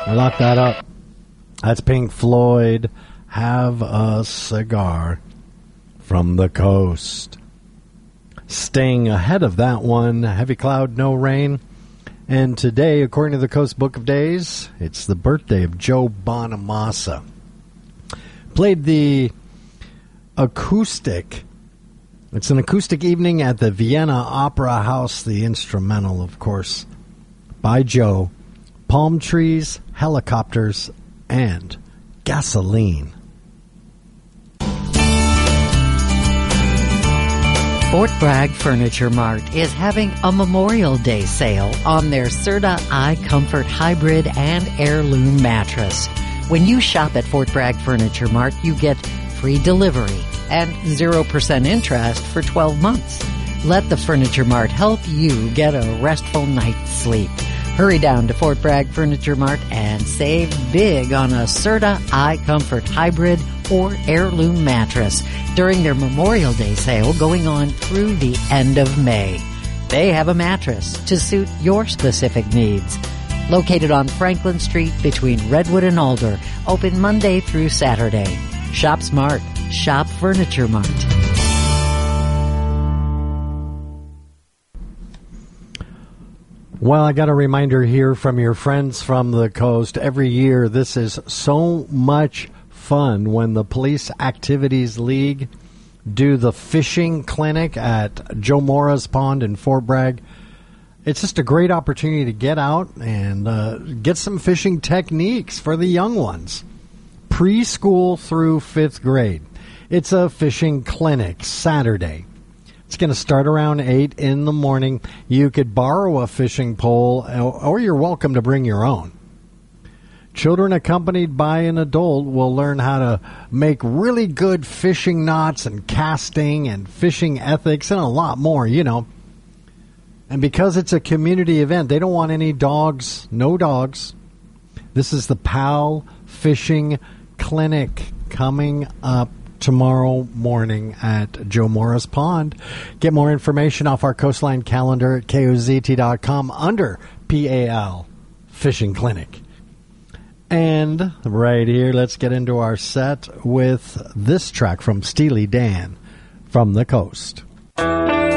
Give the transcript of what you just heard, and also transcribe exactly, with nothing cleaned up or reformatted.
Lock that up. That's Pink Floyd. Have a Cigar from the Coast. Staying ahead of that one, Heavy Cloud, No Rain. And today, according to the Coast Book of Days, it's the birthday of Joe Bonamassa. Played the acoustic. It's an acoustic evening at the Vienna Opera House. The instrumental, of course, by Joe. Palm Trees, Helicopters, and Gasoline. Fort Bragg Furniture Mart is having a Memorial Day sale on their Serta iComfort Hybrid and Heirloom mattress. When you shop at Fort Bragg Furniture Mart, you get free delivery and zero percent interest for twelve months. Let the Furniture Mart help you get a restful night's sleep. Hurry down to Fort Bragg Furniture Mart and save big on a Serta iComfort Hybrid or Heirloom mattress during their Memorial Day sale going on through the end of May. They have a mattress to suit your specific needs. Located on Franklin Street between Redwood and Alder, open Monday through Saturday. Shop smart. Shop Furniture Mart. Well, I got a reminder here from your friends from the coast. Every year, this is so much fun when the Police Activities League do the fishing clinic at Joe Mora's Pond in Fort Bragg. It's just a great opportunity to get out and uh, get some fishing techniques for the young ones, preschool through fifth grade. It's a fishing clinic Saturday. It's going to start around eight in the morning. You could borrow a fishing pole, or you're welcome to bring your own. Children accompanied by an adult will learn how to make really good fishing knots and casting and fishing ethics and a lot more, you know. And because it's a community event, they don't want any dogs, no dogs. This is the P A L Fishing Clinic coming up tomorrow morning at Joe Mora's Pond. Get more information off our Coastline calendar at K O Z T dot com under P A L Fishing Clinic. And right here, let's get into our set with this track from Steely Dan from the Coast.